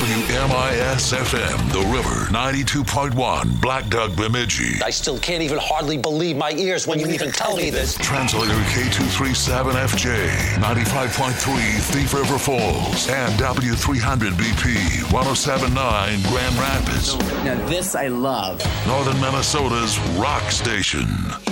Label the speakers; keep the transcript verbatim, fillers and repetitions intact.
Speaker 1: W M I S F M, The River, ninety-two point one, Black Duck, Bemidji.
Speaker 2: I still can't even hardly believe my ears when you even tell me this.
Speaker 1: Translator K two thirty-seven F J, ninety-five point three Thief River Falls, and W three hundred B P, one oh seven point nine Grand Rapids.
Speaker 3: Now this I love.
Speaker 1: Northern Minnesota's rock station.